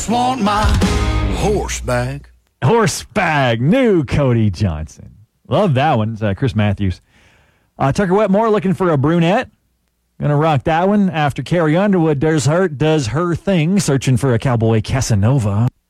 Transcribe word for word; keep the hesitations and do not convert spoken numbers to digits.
just want my horse back. Horse bag, new Cody Johnson. Love that one. It's uh, Chris Matthews. Uh, Tucker Wetmore looking for a brunette. Gonna rock that one after Carrie Underwood does her, does her thing, searching for a Cowboy Casanova.